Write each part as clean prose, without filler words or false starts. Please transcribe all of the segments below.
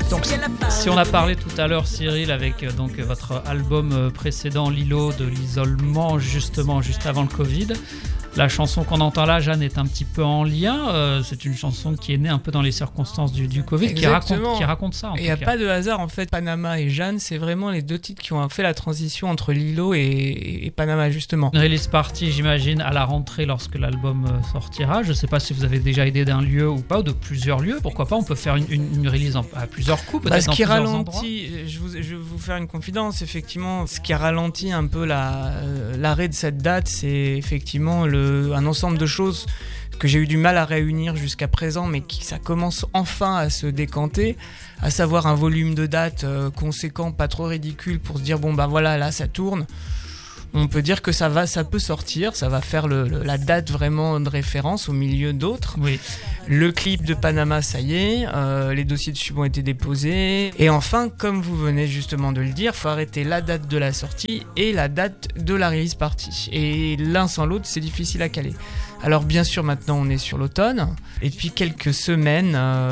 Donc, si on a parlé tout à l'heure, Cyril, avec donc votre album précédent, Lilo, de l'isolement, justement, juste avant le Covid. La chanson qu'on entend là, Jeanne, est un petit peu en lien. C'est une chanson qui est née un peu dans les circonstances du Covid, qui raconte ça. Et il n'y a pas de hasard, en fait. Panama et Jeanne, c'est vraiment les deux titres qui ont fait la transition entre Lilo et Panama, justement. Une release party, j'imagine, à la rentrée lorsque l'album sortira. Je ne sais pas si vous avez déjà idée d'un lieu ou pas, ou de plusieurs lieux. Pourquoi pas, on peut faire une release à plusieurs coups, peut-être dans plusieurs endroits. Je vais vous faire une confidence, effectivement. Ce qui a ralenti un peu l'arrêt de cette date, c'est effectivement un ensemble de choses que j'ai eu du mal à réunir jusqu'à présent, mais ça commence enfin à se décanter, à savoir un volume de dates conséquent, pas trop ridicule, pour se dire bon bah voilà, là ça tourne. On peut dire que ça peut sortir, ça va faire la date vraiment de référence au milieu d'autres. Oui. Le clip de Panama, ça y est, les dossiers de sub ont été déposés. Et enfin, comme vous venez justement de le dire, il faut arrêter la date de la sortie et la date de la release party. Et l'un sans l'autre, c'est difficile à caler. Alors bien sûr, maintenant on est sur l'automne, et puis quelques semaines,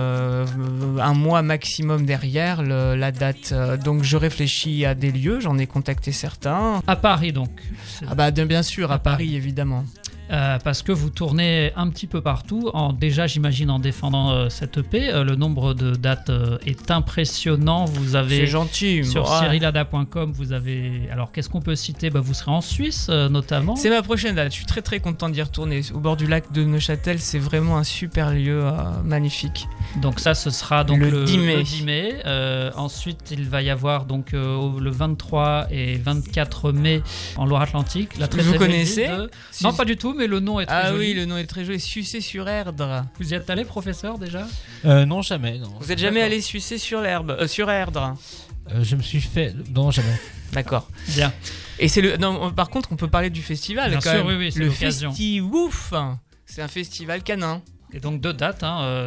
un mois maximum derrière la date. Donc je réfléchis à des lieux, j'en ai contacté certains. À Paris donc. Bien sûr, à Paris évidemment. Parce que vous tournez un petit peu partout, déjà j'imagine en défendant cette EP, le nombre de dates est impressionnant. Vous avez, c'est gentil, sur cyrilada.com, vous avez, alors qu'est-ce qu'on peut citer, vous serez en Suisse notamment. C'est ma prochaine date, je suis très très content d'y retourner, au bord du lac de Neuchâtel, c'est vraiment un super lieu magnifique. Donc ça, ce sera donc le 10 mai. Ensuite il va y avoir donc le 23 et 24 mai en Loire-Atlantique. Vous connaissez Non, pas du tout, mais le nom est très joli. Ah oui, le nom est très joli. Sucer sur Erdre. Vous y êtes allé, professeur, déjà ? Non, jamais. Non. Vous êtes jamais allé sucer sur l'herbe, sur Erdre ? Je me suis fait... Non, jamais. D'accord. Bien. Et c'est non, par contre, on peut parler du festival. Bien quand sûr, même. Oui, c'est le l'occasion. Festi-Wouf, c'est un festival canin. Et donc 2 dates,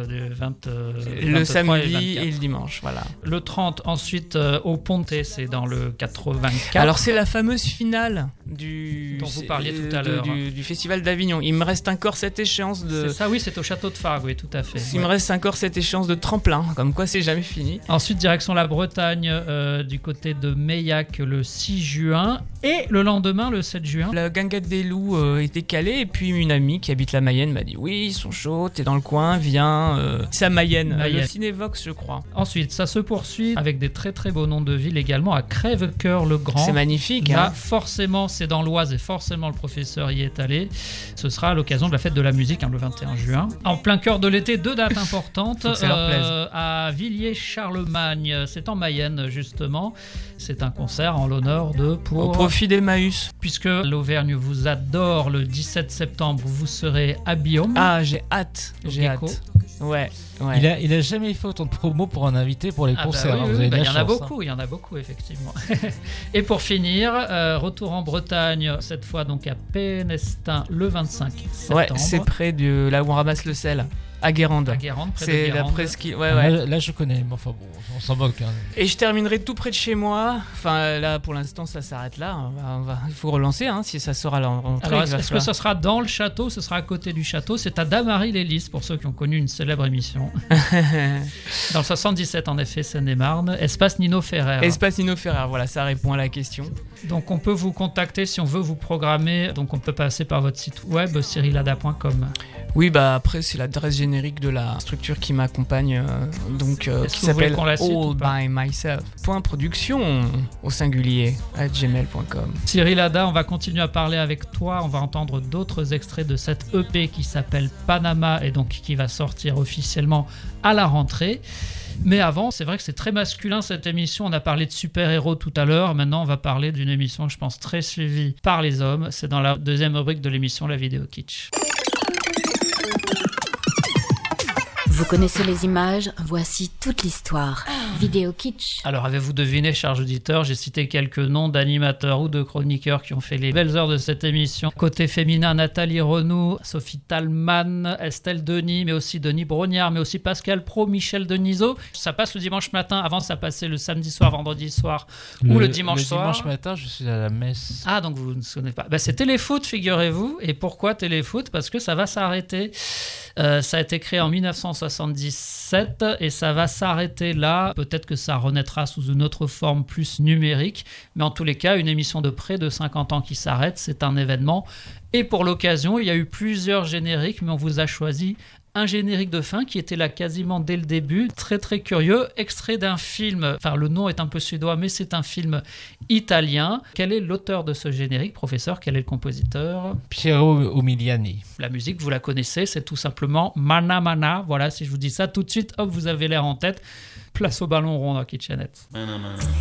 le samedi et le dimanche, voilà. Le 30, ensuite au Pontet, c'est dans le 84. Alors c'est la fameuse finale dont vous parliez tout à l'heure. Du festival d'Avignon. Il me reste encore cette échéance de... C'est ça, oui, c'est au château de Fargue, oui, tout à fait. Il me reste encore cette échéance de tremplin, comme quoi c'est jamais fini. Ensuite, direction la Bretagne, du côté de Meillac, le 6 juin. Et le lendemain, le 7 juin. La Guinguette des Loups était calée, et puis une amie qui habite la Mayenne m'a dit oui, ils sont chauds, t'es dans le coin, viens. C'est à Mayenne, le Cinévox, je crois. Ensuite, ça se poursuit avec des très très beaux noms de villes également, à Crèvecoeur-le-Grand. C'est magnifique. Là, forcément, c'est dans l'Oise et forcément le professeur y est allé. Ce sera à l'occasion de la fête de la musique, le 21 juin. En plein cœur de l'été, 2 dates importantes. À Villiers-Charlemagne, c'est en Mayenne justement. C'est un concert en l'honneur au profit d'Emmaüs. Puisque l'Auvergne vous adore, le 17 septembre, vous serez à Biome. Ah, j'ai hâte. J'ai hâte. Ouais. Il a jamais fait autant de promos pour un invité pour les concerts. Il y en a beaucoup effectivement. Et pour finir, retour en Bretagne, cette fois donc à Pénestin le 25 septembre. Ouais, c'est près de là où on ramasse le sel. À Guérande. Près c'est de Guérande. la presqu'île. Ouais. Là, je connais, mais enfin bon, on s'en moque. Hein. Et je terminerai tout près de chez moi. Enfin, là, pour l'instant, ça s'arrête là. Il faut relancer, si ça sort à l'entrée. Alors, est-ce que ça sera dans le château ? Ce sera à côté du château. C'est à Damary-les-Lys, pour ceux qui ont connu une célèbre émission. Dans le 77, en effet, Seine-et-Marne. Espace Nino Ferrer. Espace Nino Ferrer, voilà, ça répond à la question. Donc, on peut vous contacter si on veut vous programmer. Donc, on peut passer par votre site web, cyrilada.com. Oui, après, c'est l'adresse générique de la structure qui m'accompagne, qui s'appelle All by Myself. .production au singulier @gmail.com. Cyrilada, on va continuer à parler avec toi. On va entendre d'autres extraits de cette EP qui s'appelle Panama et donc qui va sortir officiellement à la rentrée. Mais avant, c'est vrai que c'est très masculin cette émission. On a parlé de super-héros tout à l'heure. Maintenant, on va parler d'une émission, je pense, très suivie par les hommes. C'est dans la deuxième rubrique de l'émission, la vidéo kitsch. Vous connaissez les images, voici toute l'histoire. Vidéo kitsch. Alors, avez-vous deviné, chers auditeurs, j'ai cité quelques noms d'animateurs ou de chroniqueurs qui ont fait les belles heures de cette émission. Côté féminin, Nathalie Renou, Sophie Talman, Estelle Denis, mais aussi Denis Brognard, mais aussi Pascal Pro, Michel Denisot. Ça passe le dimanche matin. Avant, ça passait le samedi soir, vendredi soir ou le dimanche soir. Le dimanche matin, je suis à la messe. Ah, donc vous ne connaissez pas. C'est Téléfoot, figurez-vous. Et pourquoi Téléfoot ? Parce que ça va s'arrêter. Ça a été créé en 1960 1977 et ça va s'arrêter là. Peut-être que ça renaîtra sous une autre forme plus numérique, mais en tous les cas, une émission de près de 50 ans qui s'arrête, c'est un événement. Et pour l'occasion, il y a eu plusieurs génériques, mais on vous a choisi un générique de fin qui était là quasiment dès le début, très très curieux, extrait d'un film, enfin le nom est un peu suédois, mais c'est un film italien. Quel est l'auteur de ce générique, professeur? Quel est le compositeur? Piero Umiliani. La musique, vous la connaissez, c'est tout simplement Mana Mana. Voilà, si je vous dis ça tout de suite, hop, vous avez l'air en tête. Place au ballon rond dans Kitchenette.